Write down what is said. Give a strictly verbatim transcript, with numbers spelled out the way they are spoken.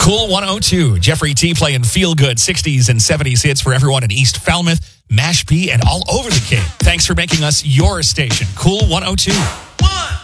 Cool one oh two. Jeffrey T playing feel-good sixties and seventies hits for everyone in East Falmouth, Mashpee, and all over the Cape. Thanks for making us your station. Cool one oh two.